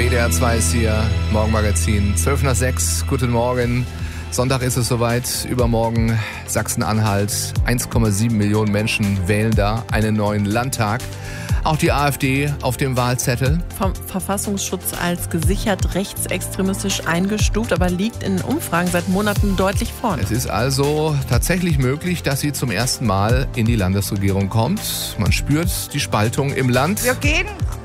WDR 2 ist hier, Morgenmagazin, 12 nach 6, guten Morgen. Sonntag ist es soweit, übermorgen Sachsen-Anhalt, 1,7 Millionen Menschen wählen da einen neuen Landtag. Auch die AfD auf dem Wahlzettel. Vom Verfassungsschutz als gesichert rechtsextremistisch eingestuft, aber liegt in Umfragen seit Monaten deutlich vorne. Es ist also tatsächlich möglich, dass sie zum ersten Mal in die Landesregierung kommt. Man spürt die Spaltung im Land. Wir gehen,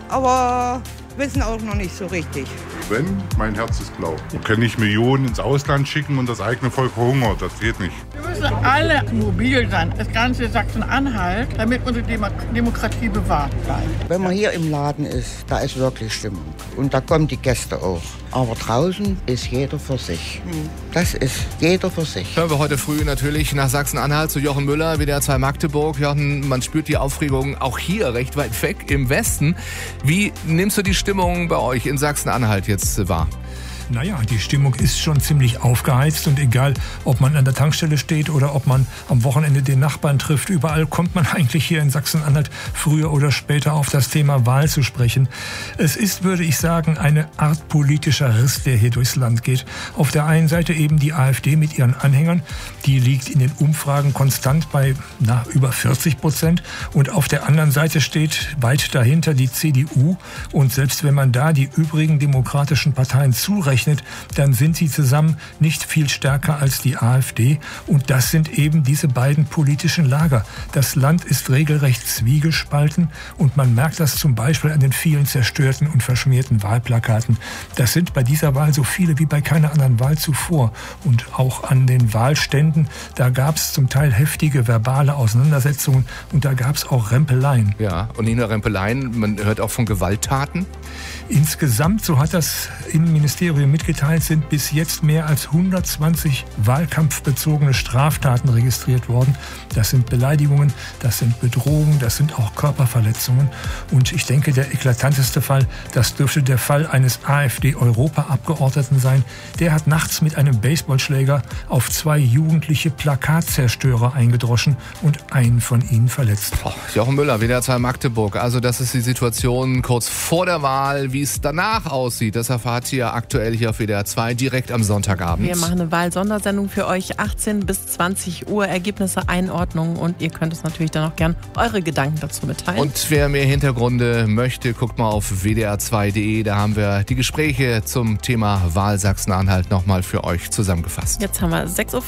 aber wissen auch noch nicht so richtig. Wenn, mein Herz ist blau. Wir können nicht Millionen ins Ausland schicken und das eigene Volk verhungert. Das geht nicht. Wir müssen alle mobil sein, das ganze Sachsen-Anhalt, damit unsere Demokratie bewahrt bleibt. Wenn man hier im Laden ist, da ist wirklich Stimmung. Und da kommen die Gäste auch. Aber draußen ist jeder für sich. Das ist jeder für sich. Hören wir heute früh natürlich nach Sachsen-Anhalt zu Jochen Müller, WDR 2 Magdeburg. Jochen, man spürt die Aufregung auch hier recht weit weg im Westen. Wie nimmst du die Stimmung bei euch in Sachsen-Anhalt jetzt wahr? Naja, die Stimmung ist schon ziemlich aufgeheizt und egal, ob man an der Tankstelle steht oder ob man am Wochenende den Nachbarn trifft, überall kommt man eigentlich hier in Sachsen-Anhalt früher oder später auf das Thema Wahl zu sprechen. Es ist, würde ich sagen, eine Art politischer Riss, der hier durchs Land geht. Auf der einen Seite eben die AfD mit ihren Anhängern, die liegt in den Umfragen konstant bei über 40%, und auf der anderen Seite steht weit dahinter die CDU, und selbst wenn man da die übrigen demokratischen Parteien zurechnet, dann sind sie zusammen nicht viel stärker als die AfD. Und das sind eben diese beiden politischen Lager. Das Land ist regelrecht zwiegespalten, und man merkt das zum Beispiel an den vielen zerstörten und verschmierten Wahlplakaten. Das sind bei dieser Wahl so viele wie bei keiner anderen Wahl zuvor. Und auch an den Wahlständen, da gab es zum Teil heftige verbale Auseinandersetzungen, und da gab es auch Rempeleien. Ja, und nicht nur Rempeleien, man hört auch von Gewalttaten. Insgesamt, so hat das Innenministerium mitgeteilt, sind bis jetzt mehr als 120 wahlkampfbezogene Straftaten registriert worden. Das sind Beleidigungen, das sind Bedrohungen, das sind auch Körperverletzungen. Und ich denke, der eklatanteste Fall, das dürfte der Fall eines AfD-Europaabgeordneten sein. Der hat nachts mit einem Baseballschläger auf 2 jugendliche Plakatzerstörer eingedroschen und einen von ihnen verletzt. Jochen Müller, WDR 2 Magdeburg. Also das ist die Situation kurz vor der Wahl. Wie es danach aussieht, das erfahrt ihr aktuell hier auf WDR 2 direkt am Sonntagabend. Wir machen eine Wahl-Sondersendung für euch, 18 bis 20 Uhr, Ergebnisse, Einordnung, und ihr könnt uns natürlich dann auch gern eure Gedanken dazu mitteilen. Und wer mehr Hintergründe möchte, guckt mal auf wdr2.de, da haben wir die Gespräche zum Thema Wahl Sachsen-Anhalt nochmal für euch zusammengefasst. Jetzt haben wir 6:40 Uhr.